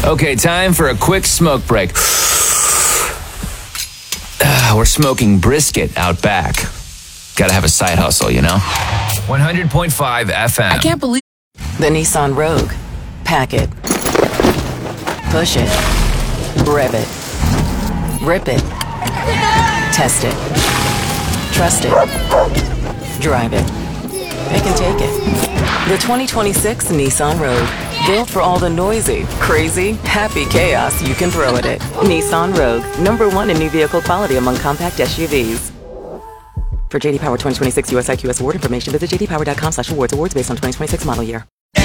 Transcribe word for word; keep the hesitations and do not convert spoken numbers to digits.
Okay, time for a quick smoke break. Ah, we're smoking brisket out back. Gotta have a side hustle, you know? one hundred point five F M. I can't believe The Nissan Rogue. Pack it. Push it. Rev it. Rip it. Test it. Trust it. Drive it. Pick and take it. The twenty twenty-six Nissan Rogue. Built for all the noisy, crazy, happy chaos you can throw at it. Nissan Rogue. Number one in new vehicle quality among compact S U Vs. For J D Power twenty twenty-six U S I Q S award information, visit j d power dot com slash awards. Awards based on twenty twenty-six model year.